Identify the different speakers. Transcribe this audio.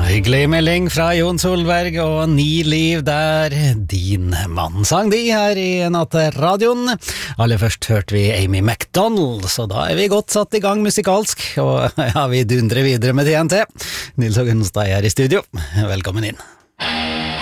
Speaker 1: Hyggelig melding fra Jon Solberg og Ni liv der din mann sang de her i Nattradioen. Aller først hørte vi Amy MacDonald, så da vi godt satt i gang musikalsk, og ja, vi dundrer videre med TNT. Nils og Gunstad er i studio. Velkommen inn.